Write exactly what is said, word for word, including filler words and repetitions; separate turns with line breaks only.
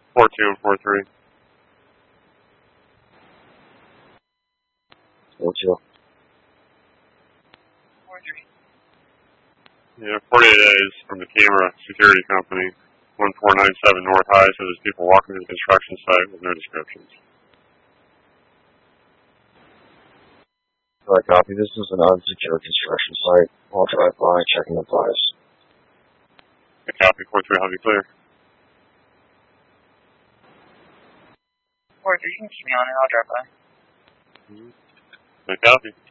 four two and four three.
four two.
four three.
Yeah, forty-eight A's from the camera security company. one four nine seven North High, so there's people walking to the construction site with no descriptions.
Alright, copy. This is an unsecured construction site. I'll drive by, checking the files.
Okay, copy. four three, I'll be clear.
four three, you can keep me on it, I'll drop by.
Mm-hmm. Okay, copy.